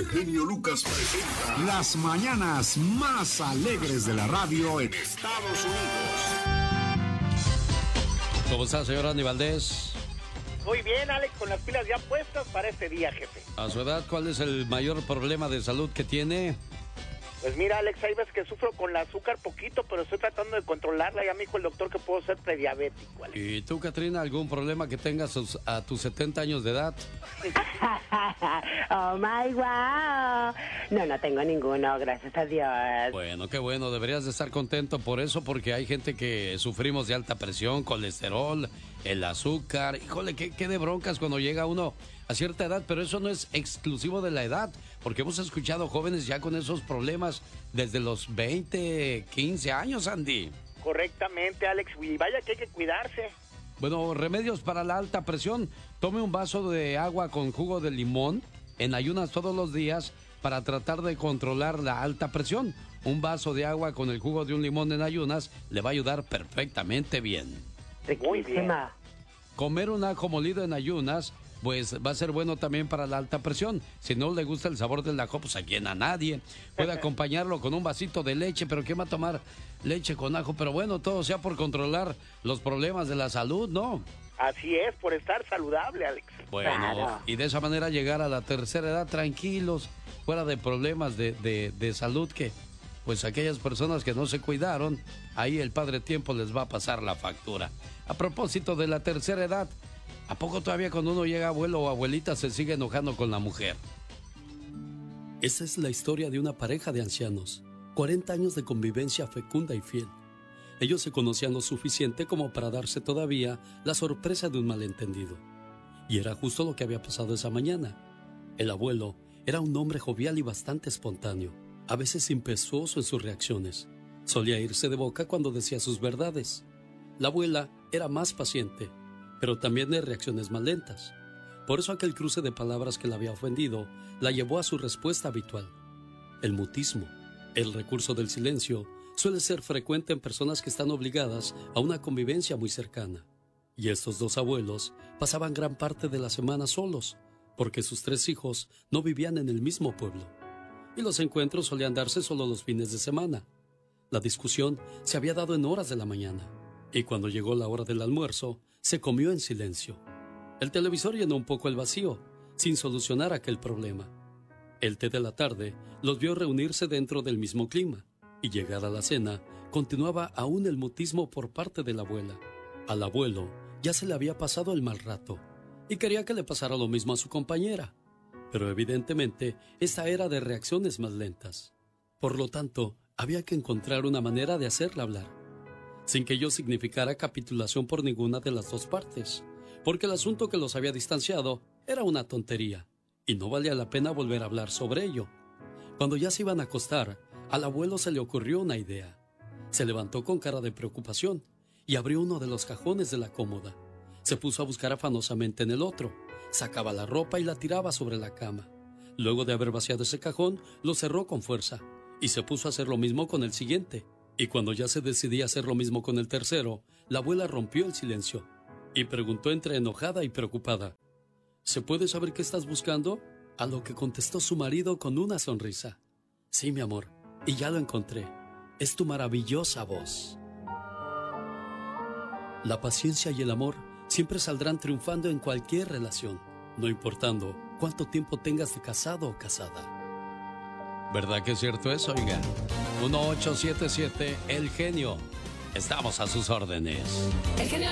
genio Lucas presenta las mañanas más alegres de la radio en Estados Unidos. ¿Cómo está, señor Andy Valdés? Muy bien, Alex, con las pilas ya puestas para este día, jefe. A su edad, ¿cuál es el mayor problema de salud que tiene? Pues mira, Alex, hay veces que sufro con el azúcar poquito, pero estoy tratando de controlarla. Ya me dijo el doctor que puedo ser prediabético, Alex. ¿Y tú, Katrina, algún problema que tengas a tus 70 años de edad? Oh my wow. No tengo ninguno, gracias a Dios. Bueno, qué bueno, deberías de estar contento por eso, porque hay gente que sufrimos de alta presión, colesterol, el azúcar. Híjole, qué de broncas cuando llega uno a cierta edad, pero eso no es exclusivo de la edad, porque hemos escuchado jóvenes ya con esos problemas desde los 20, 15 años, Andy. Correctamente, Alex, y vaya que hay que cuidarse. Bueno, remedios para la alta presión. Tome un vaso de agua con jugo de limón en ayunas todos los días para tratar de controlar la alta presión. Un vaso de agua con el jugo de un limón en ayunas le va a ayudar perfectamente bien. Muy bien. Comer un ajo molido en ayunas, pues va a ser bueno también para la alta presión. Si no le gusta el sabor del ajo, pues aquí a nadie. Puede acompañarlo con un vasito de leche, pero ¿quién va a tomar leche con ajo? Pero bueno, todo sea por controlar los problemas de la salud, ¿no? Así es, por estar saludable, Alex. Bueno, claro. Y de esa manera llegar a la tercera edad tranquilos, fuera de problemas de salud que, pues aquellas personas que no se cuidaron, ahí el Padre Tiempo les va a pasar la factura. A propósito de la tercera edad, ¿a poco todavía cuando uno llega abuelo o abuelita se sigue enojando con la mujer? Esa es la historia de una pareja de ancianos, 40 años de convivencia fecunda y fiel. Ellos se conocían lo suficiente como para darse todavía la sorpresa de un malentendido. Y era justo lo que había pasado esa mañana. El abuelo era un hombre jovial y bastante espontáneo, a veces impetuoso en sus reacciones. Solía irse de boca cuando decía sus verdades. La abuela era más paciente, pero también de reacciones más lentas. Por eso aquel cruce de palabras que la había ofendido la llevó a su respuesta habitual. El mutismo, el recurso del silencio, suele ser frecuente en personas que están obligadas a una convivencia muy cercana. Y estos dos abuelos pasaban gran parte de la semana solos, porque sus 3 hijos no vivían en el mismo pueblo. Y los encuentros solían darse solo los fines de semana. La discusión se había dado en horas de la mañana, y cuando llegó la hora del almuerzo, se comió en silencio. El televisor llenó un poco el vacío, sin solucionar aquel problema. El té de la tarde los vio reunirse dentro del mismo clima, y llegada la cena, continuaba aún el mutismo por parte de la abuela. Al abuelo ya se le había pasado el mal rato, y quería que le pasara lo mismo a su compañera. Pero evidentemente, esta era de reacciones más lentas. Por lo tanto, había que encontrar una manera de hacerla hablar, sin que ello significara capitulación por ninguna de las dos partes, porque el asunto que los había distanciado era una tontería, y no valía la pena volver a hablar sobre ello. Cuando ya se iban a acostar, al abuelo se le ocurrió una idea. Se levantó con cara de preocupación y abrió uno de los cajones de la cómoda. Se puso a buscar afanosamente en el otro, sacaba la ropa y la tiraba sobre la cama. Luego de haber vaciado ese cajón, lo cerró con fuerza, y se puso a hacer lo mismo con el siguiente. Y cuando ya se decidía hacer lo mismo con el tercero, la abuela rompió el silencio y preguntó entre enojada y preocupada: ¿Se puede saber qué estás buscando? A lo que contestó su marido con una sonrisa: Sí, mi amor, y ya lo encontré. Es tu maravillosa voz. La paciencia y el amor siempre saldrán triunfando en cualquier relación, no importando cuánto tiempo tengas de casado o casada. ¿Verdad que es cierto eso, oiga? 1877 El Genio. Estamos a sus órdenes. El Genio